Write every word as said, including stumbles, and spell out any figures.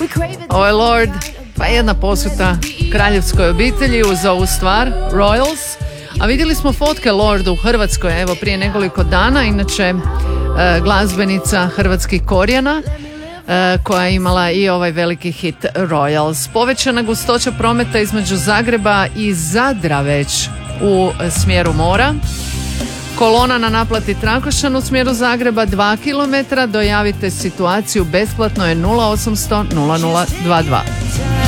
Ovo je Lord, pa jedna posvuta kraljevskoj obitelji uz ovu stvar, Royals. A vidjeli smo fotke Lorda u Hrvatskoj, evo prije nekoliko dana, inače e, glazbenica hrvatskih korijena, e, koja je imala i ovaj veliki hit Royals. Povećana gustoća prometa između Zagreba i Zadra već u smjeru mora. Kolona na naplati Trakošćan u smjeru Zagreba dva kilometra. Dojavite situaciju, besplatno je nula osamsto nula nula dva dva.